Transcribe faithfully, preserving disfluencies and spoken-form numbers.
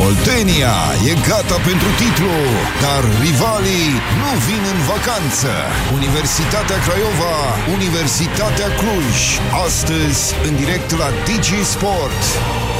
Oltenia e gata pentru titlu, dar rivalii nu vin în vacanță. Universitatea Craiova, Universitatea Cluj. Astăzi, în direct la Digi Sport.